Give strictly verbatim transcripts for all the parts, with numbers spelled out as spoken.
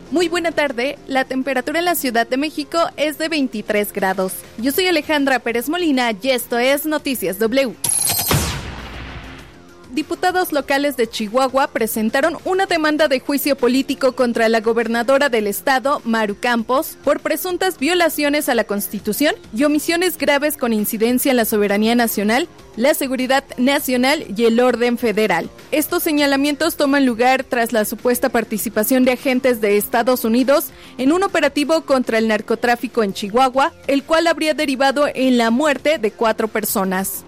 Muy buena tarde, la temperatura en la Ciudad de México es de veintitrés grados. Yo soy Alejandra Pérez Molina y esto es Noticias W. Diputados locales de Chihuahua presentaron una demanda de juicio político contra la gobernadora del estado, Maru Campos, por presuntas violaciones a la Constitución y omisiones graves con incidencia en la soberanía nacional, la seguridad nacional y el orden federal. Estos señalamientos toman lugar tras la supuesta participación de agentes de Estados Unidos en un operativo contra el narcotráfico en Chihuahua, el cual habría derivado en la muerte de cuatro personas.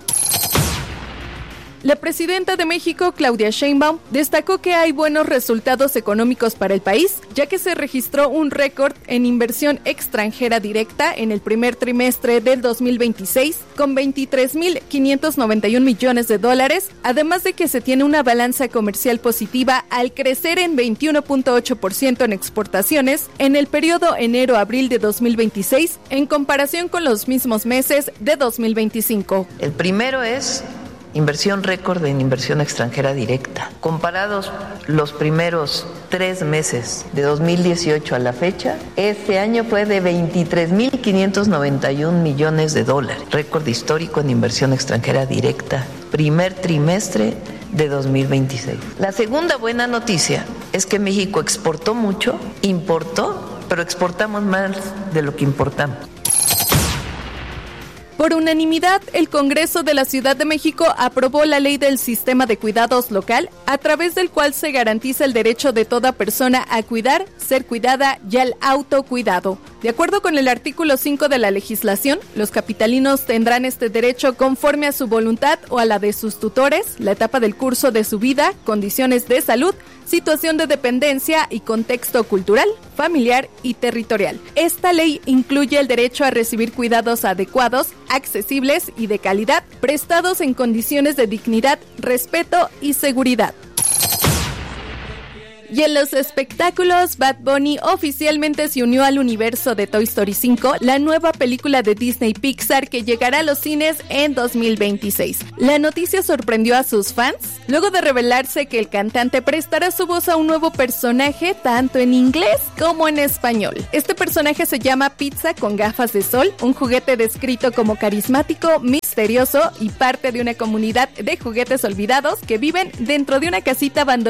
La presidenta de México, Claudia Sheinbaum, destacó que hay buenos resultados económicos para el país, ya que se registró un récord en inversión extranjera directa en el primer trimestre del dos mil veintiséis, con veintitrés mil quinientos noventa y un millones de dólares, además de que se tiene una balanza comercial positiva al crecer en veintiuno punto ocho por ciento en exportaciones en el periodo enero-abril de dos mil veintiséis, en comparación con los mismos meses de dos mil veinticinco. El primero es inversión récord en inversión extranjera directa. Comparados los primeros tres meses de dos mil dieciocho a la fecha, este año fue de veintitrés mil quinientos noventa y un millones de dólares. Récord histórico en inversión extranjera directa. Primer trimestre de dos mil veintiséis. La segunda buena noticia es que México exportó mucho, importó, pero exportamos más de lo que importamos. Por unanimidad, el Congreso de la Ciudad de México aprobó la Ley del Sistema de Cuidados Local, a través del cual se garantiza el derecho de toda persona a cuidar, ser cuidada y al autocuidado. De acuerdo con el artículo cinco de la legislación, los capitalinos tendrán este derecho conforme a su voluntad o a la de sus tutores, la etapa del curso de su vida, condiciones de salud, situación de dependencia y contexto cultural, familiar y territorial. Esta ley incluye el derecho a recibir cuidados adecuados, accesibles y de calidad, prestados en condiciones de dignidad, respeto y seguridad. Y en los espectáculos, Bad Bunny oficialmente se unió al universo de Toy Story cinco, la nueva película de Disney Pixar que llegará a los cines en dos mil veintiséis. La noticia sorprendió a sus fans, luego de revelarse que el cantante prestará su voz a un nuevo personaje tanto en inglés como en español. Este personaje se llama Pizza con gafas de sol, un juguete descrito como carismático, misterioso y parte de una comunidad de juguetes olvidados que viven dentro de una casita abandonada